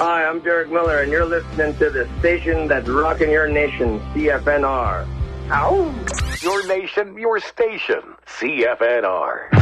Hi, I'm Derek Miller, and you're listening to the station that's rocking your nation, CFNR. Ow! Your nation, your station, CFNR.